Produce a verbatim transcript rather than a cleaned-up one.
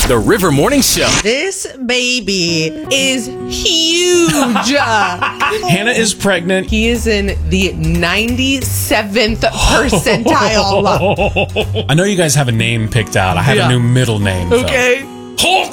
The River Morning Show. This baby is huge. Hannah is pregnant. He is in the ninety-seventh percentile. I know you guys have a name picked out. I have Yeah. a new middle name. Okay. Hulk